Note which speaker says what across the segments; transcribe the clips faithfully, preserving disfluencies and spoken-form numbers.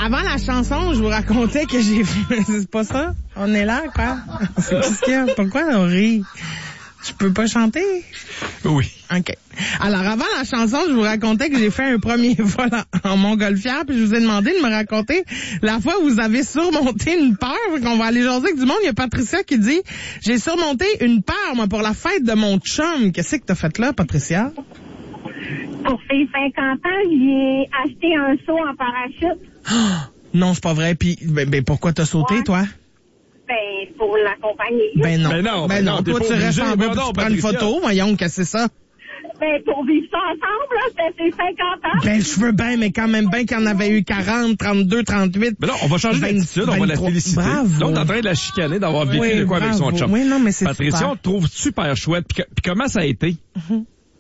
Speaker 1: avant la chanson, je vous racontais que j'ai fait... C'est pas ça? On est là, quoi? C'est qu'est-ce qu'il y a? Pourquoi on rit? Je peux pas chanter?
Speaker 2: Oui.
Speaker 1: OK. Alors, avant la chanson, je vous racontais que j'ai fait un premier vol en, en montgolfière, puis je vous ai demandé de me raconter la fois où vous avez surmonté une peur. Qu'on va aller jaser avec du monde. Il y a Patricia qui dit, j'ai surmonté une peur, moi, pour la fête de mon chum. Qu'est-ce que t'as fait là, Patricia?
Speaker 3: Pour ses cinquante ans, j'ai acheté un saut en parachute.
Speaker 1: Oh, non, c'est pas vrai. Puis, ben, ben pourquoi t'as sauté,
Speaker 3: ouais.
Speaker 1: toi?
Speaker 3: Ben, pour l'accompagner.
Speaker 1: Ben non.
Speaker 2: Ben non,
Speaker 1: ben non.
Speaker 2: non
Speaker 1: Toi, tu restes en bas, tu prends une photo. Voyons, qu'est-ce que c'est ça?
Speaker 3: Ben, pour vivre ça ensemble, là, c'était ses cinquante ans.
Speaker 1: Ben, je veux bien, mais quand même bien qu'il y en avait eu quarante, trente-deux, trente-huit.
Speaker 2: Ben non, on va changer d'attitude, on va la féliciter.
Speaker 1: Bravo.
Speaker 2: Là, on est en train de la chicaner, d'avoir vécu
Speaker 1: oui,
Speaker 2: de quoi
Speaker 1: bravo.
Speaker 2: avec son chum.
Speaker 1: Oui, non, mais c'est
Speaker 2: Patricia,
Speaker 1: super.
Speaker 2: on te trouve super chouette. Puis, puis comment ça a été?
Speaker 1: Mm-hmm.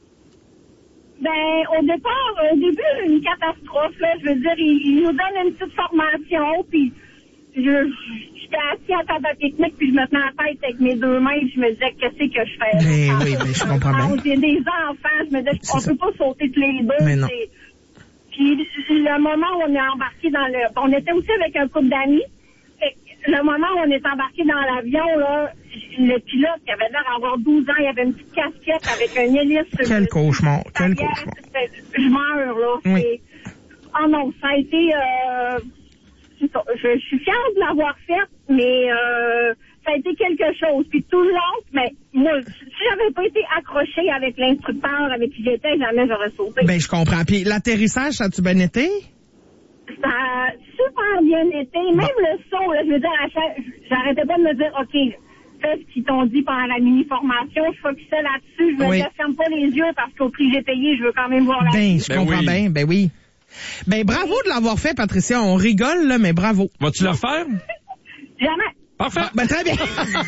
Speaker 3: Ben, au départ, au début, une catastrophe, là. Je veux dire, il, il nous donne une petite formation, puis je, j'étais assis à table de pique-nique, puis je me tenais la tête avec mes deux mains, puis je me disais, qu'est-ce que je fais?
Speaker 1: Ben oui, ben je comprends bien.
Speaker 3: J'ai des enfants, je me disais, on peut pas sauter tous les deux.
Speaker 1: Mais non.
Speaker 3: C'est... Puis le moment où on est embarqué dans le... On était aussi avec un couple d'amis. Le moment où on est embarqué dans l'avion, là, le pilote qui avait l'air d'avoir douze ans, il avait une petite casquette avec un hélice.
Speaker 1: Quel cauchemar, quel cauchemar.
Speaker 3: Je meurs, là.
Speaker 1: Oui.
Speaker 3: Et... Oh non, ça a été... Euh... Je, je suis fière de l'avoir fait, mais euh, ça a été quelque chose. Puis tout le long, mais moi, si j'avais pas été accrochée avec l'instructeur avec qui j'étais, jamais j'aurais sauté.
Speaker 1: Ben, je comprends. Puis l'atterrissage, ça a-tu bien été?
Speaker 3: Ça a super bien été. Même bon. Le saut, là, je veux dire, à chaque... j'arrêtais pas de me dire, OK, fais ce qu'ils t'ont dit pendant la mini-formation, je focusais là-dessus, je me
Speaker 1: oui.
Speaker 3: disais, ferme pas les yeux parce qu'au prix que j'ai payé, je veux quand même voir la
Speaker 1: Ben,
Speaker 3: vie.
Speaker 1: je ben comprends oui. bien, ben oui. Ben, bravo de l'avoir fait, Patricia. On rigole, là, mais bravo.
Speaker 2: Vas-tu le refaire?
Speaker 3: Jamais.
Speaker 2: Parfait.
Speaker 1: Ah, ben, très bien.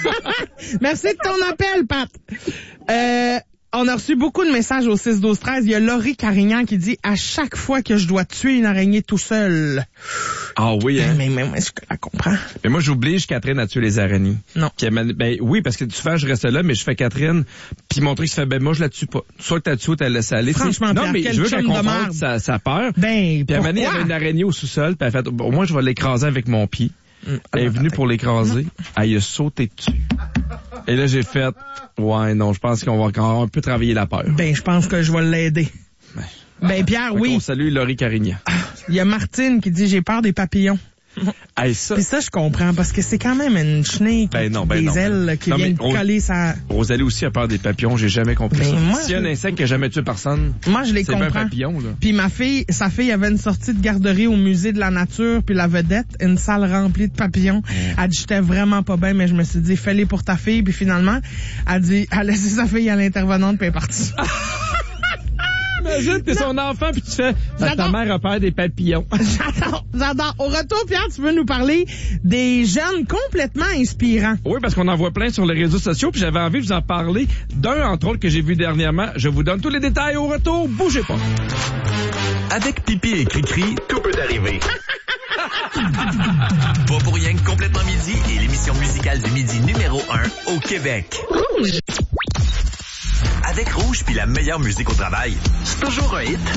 Speaker 1: Merci de ton appel, Pat. Euh, on a reçu beaucoup de messages au six douze treize. Il y a Laurie Carignan qui dit, à chaque fois que je dois tuer une araignée tout seul.
Speaker 2: Ah oui, hein?
Speaker 1: Mais, mais, mais est-ce que je la comprends?
Speaker 2: Mais moi, j'oblige Catherine à tuer les araignées.
Speaker 1: Non.
Speaker 2: Puis elle ben oui, parce que tu fais, je reste là, mais je fais Catherine, puis mon truc, se fait, ben moi, je la tue pas. Soit que t'as tué ou t'as laissé aller.
Speaker 1: Franchement,
Speaker 2: non,
Speaker 1: Pierre,
Speaker 2: mais
Speaker 1: quel
Speaker 2: je veux qu'elle
Speaker 1: chum de
Speaker 2: confronte
Speaker 1: merde.
Speaker 2: sa, sa peur.
Speaker 1: Ben,
Speaker 2: puis à un moment donné, il y
Speaker 1: pourquoi?
Speaker 2: avait une araignée au sous-sol, puis elle a fait, bon, moi, je vais l'écraser avec mon pied.
Speaker 1: Mmh.
Speaker 2: Elle est venue pour l'écraser. Elle a sauté dessus. Et là, j'ai fait, ouais, non, je pense qu'on va encore un peu travailler la peur.
Speaker 1: Ben, je pense que je vais l'aider.
Speaker 2: Ben,
Speaker 1: ben Pierre, oui.
Speaker 2: On salue Laurie Carignan.
Speaker 1: Il y a Martine qui dit, j'ai peur des papillons.
Speaker 2: Hey, ça...
Speaker 1: Puis ça, je comprends, parce que c'est quand même une chenille
Speaker 2: ben non, ben
Speaker 1: des
Speaker 2: non,
Speaker 1: ailes
Speaker 2: ben...
Speaker 1: qui
Speaker 2: non,
Speaker 1: vient
Speaker 2: on...
Speaker 1: coller sa...
Speaker 2: Rosalie aussi a peur des papillons, j'ai jamais compris
Speaker 1: ben
Speaker 2: ça.
Speaker 1: moi,
Speaker 2: S'il y a un insecte qui a jamais tué personne,
Speaker 1: moi, je les
Speaker 2: c'est
Speaker 1: comprends.
Speaker 2: un papillon, là.
Speaker 1: Puis ma fille, sa fille avait une sortie de garderie au musée de la nature, puis la vedette, une salle remplie de papillons. Mmh. Elle dit, j'étais vraiment pas bien, mais je me suis dit, fais-les pour ta fille. Puis finalement, elle dit, elle a laissé sa fille à l'intervenante, puis elle est partie.
Speaker 2: Imagine, t'es son enfant, puis tu fais, ben, ta mère a peur des papillons.
Speaker 1: J'adore, j'adore. Au retour, Pierre, tu veux nous parler des jeunes complètement inspirants.
Speaker 2: Oui, parce qu'on en voit plein sur les réseaux sociaux, puis j'avais envie de vous en parler d'un, entre autres, que j'ai vu dernièrement. Je vous donne tous les détails au retour. Bougez pas.
Speaker 4: Avec Pipi et Cricri, tout peut arriver. Pas pour rien que Complètement Midi est l'émission musicale du midi numéro un au Québec. Rouge. Avec Rouge puis la meilleure musique au travail, c'est toujours un hit.